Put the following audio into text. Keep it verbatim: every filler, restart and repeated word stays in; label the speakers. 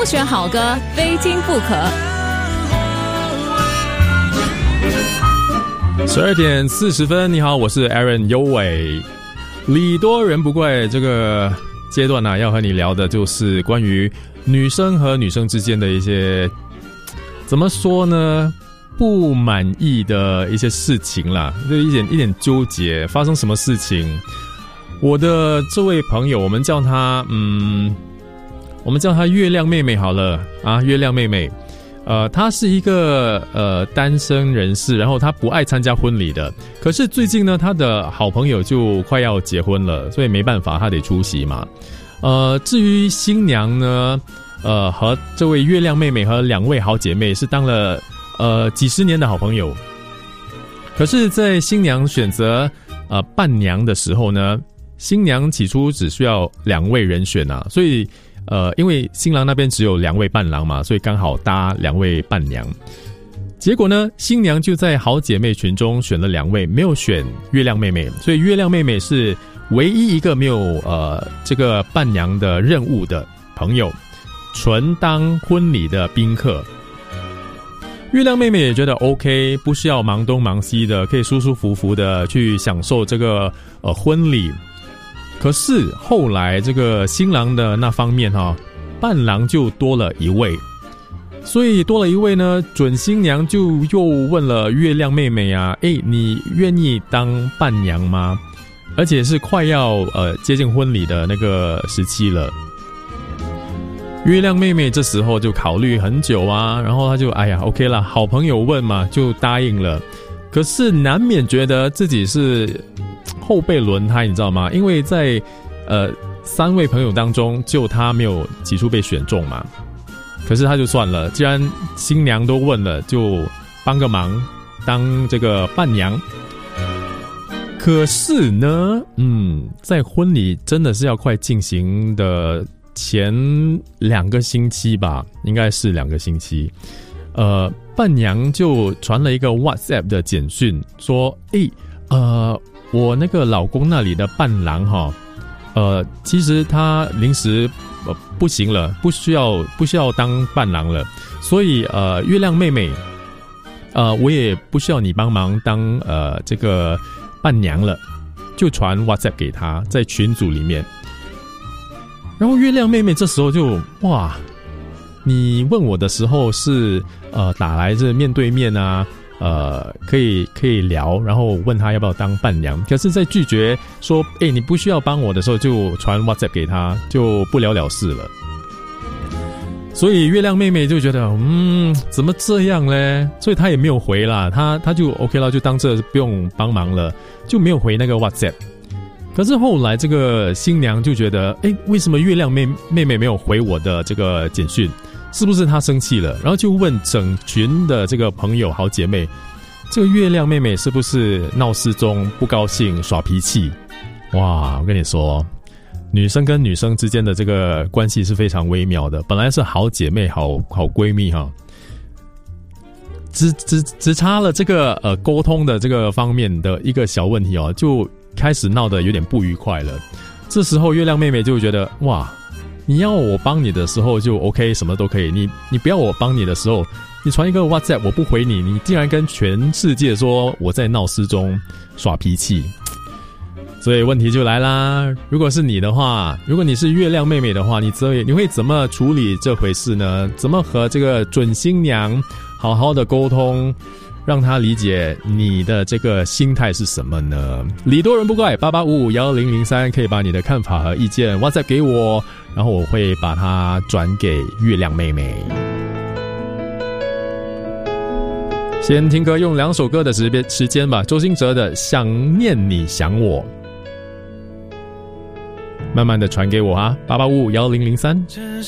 Speaker 1: 选好歌，非听不可。
Speaker 2: 十二点四十分，你好，我是 Aaron 优伟。礼多人不怪，这个阶段呢、啊，要和你聊的就是关于女生和女生之间的一些怎么说呢，不满意的一些事情啦，就一点一点纠结，发生什么事情？我的这位朋友，我们叫她，嗯，我们叫她月亮妹妹好了啊，月亮妹妹。呃，她是一个呃单身人士，然后她不爱参加婚礼的。可是最近呢，她的好朋友就快要结婚了，所以没办法，她得出席嘛。呃，至于新娘呢，呃，和这位月亮妹妹和两位好姐妹是当了呃几十年的好朋友。可是，在新娘选择呃伴娘的时候呢，新娘起初只需要两位人选啊，所以。呃，因为新郎那边只有两位伴郎嘛，所以刚好搭两位伴娘。结果呢，新娘就在好姐妹群中选了两位，没有选月亮妹妹，所以月亮妹妹是唯一一个没有呃这个伴娘的任务的朋友，纯当婚礼的宾客。月亮妹妹也觉得 OK， 不需要忙东忙西的，可以舒舒服服的去享受这个呃婚礼。可是后来这个新郎的那方面哈、哦，伴郎就多了一位，所以多了一位呢，准新娘就又问了月亮妹妹啊，诶，你愿意当伴娘吗？而且是快要呃接近婚礼的那个时期了。月亮妹妹这时候就考虑很久啊，然后她就哎呀 OK 啦，好朋友问嘛，就答应了。可是难免觉得自己是后备轮胎，你知道吗？因为在呃三位朋友当中，就他没有起初被选中嘛。可是他就算了，既然新娘都问了，就帮个忙，当这个伴娘。可是呢，嗯，在婚礼真的是要快进行的前两个星期吧，应该是两个星期。呃，伴娘就传了一个 WhatsApp 的简讯，说：“诶，呃。”我那个老公那里的伴郎哈，呃，其实他临时呃不行了，不需要不需要当伴郎了，所以呃，月亮妹妹，呃，我也不需要你帮忙当呃这个伴娘了，就传 WhatsApp 给他，在群组里面。然后月亮妹妹这时候就哇，你问我的时候是呃打来这面对面啊。呃，可以可以聊，然后问他要不要当伴娘。可是，在拒绝说“哎，你不需要帮我”的时候，就传 WhatsApp 给他，就不了了事了。所以月亮妹妹就觉得，嗯，怎么这样嘞？所以她也没有回啦，她她就 OK 了，就当这不用帮忙了，就没有回那个 WhatsApp。可是后来这个新娘就觉得，哎，为什么月亮妹妹妹没有回我的这个简讯？是不是她生气了？然后就问整群的这个朋友好姐妹，这个月亮妹妹是不是闹失踪、不高兴、耍脾气？哇，我跟你说，女生跟女生之间的这个关系是非常微妙的，本来是好姐妹、好好闺蜜哈，只只只差了这个呃沟通的这个方面的一个小问题哦，就开始闹得有点不愉快了。这时候月亮妹妹就觉得哇。你要我帮你的时候就 OK， 什么都可以。你你不要我帮你的时候，你传一个 WhatsApp 我不回你，你竟然跟全世界说我在闹失踪、耍脾气。所以问题就来啦，如果是你的话，如果你是月亮妹妹的话，你会你会怎么处理这回事呢？怎么和这个准新娘好好的沟通？让他理解你的这个心态是什么呢？礼多人不怪，八八五五幺零零三可以把你的看法和意见 WhatsApp 给我，然后我会把它转给月亮妹妹。先听歌，用两首歌的时间吧。周兴哲的《想念你想我》，慢慢的传给我啊，八八五五幺零零三。